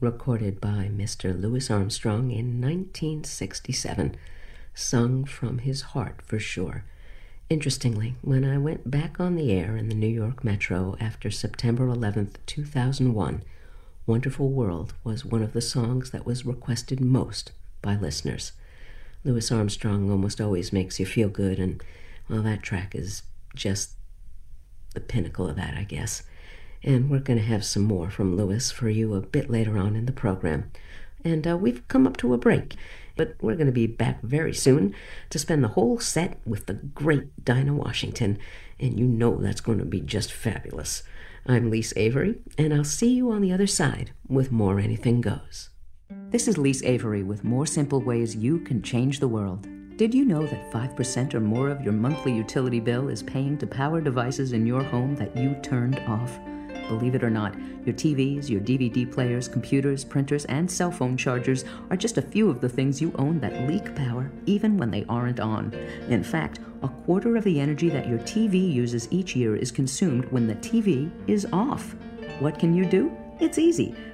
recorded by Mr. Louis Armstrong in 1967, sung from his heart for sure. Interestingly, when I went back on the air in the New York Metro after September 11th, 2001, Wonderful World was one of the songs that was requested most by listeners. Louis Armstrong almost always makes you feel good, and, well, that track is just the pinnacle of that, I guess. And we're going to have some more from Louis for you a bit later on in the program. And we've come up to a break, but we're going to be back very soon to spend the whole set with the great Dinah Washington, and you know that's going to be just fabulous. I'm Lise Avery, and I'll see you on the other side with more Anything Goes. This is Lise Avery with more simple ways you can change the world. Did you know that 5% or more of your monthly utility bill is paying to power devices in your home that you turned off? Believe it or not, your TVs, your DVD players, computers, printers, and cell phone chargers are just a few of the things you own that leak power even when they aren't on. In fact, a quarter of the energy that your TV uses each year is consumed when the TV is off. What can you do? It's easy.